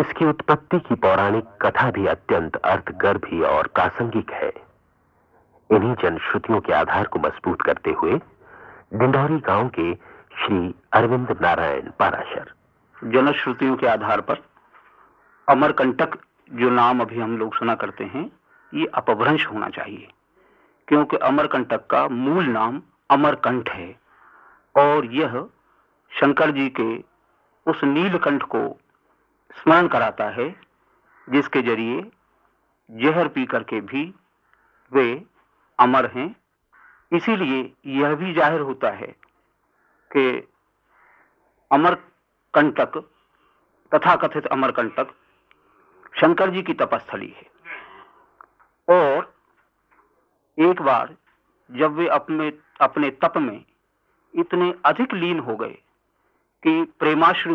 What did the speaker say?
इसकी उत्पत्ति की पौराणिक कथा भी अत्यंत अर्थगर्भी और प्रासंगिक है। इन्हीं जनश्रुतियों के आधार को मजबूत करते हुए डिंडौरी गांव के श्री अरविंद नारायण पाराशर जनश्रुतियों के आधार पर अमरकंटक जो नाम अभी हम लोग सुना करते हैं, ये अपभ्रंश होना चाहिए, क्योंकि अमरकंटक का मूल नाम अमरकंठ है और यह शंकर जी के उस नीलकंठ को स्मरण कराता है जिसके जरिए जहर पी करके भी वे अमर हैं। इसीलिए यह भी जाहिर होता है कि अमरकंटक, तथाकथित अमरकंटक, शंकर जी की तपस्थली है। और एक बार जब वे अपने तप में इतने अधिक लीन हो गए कि प्रेमाश्रु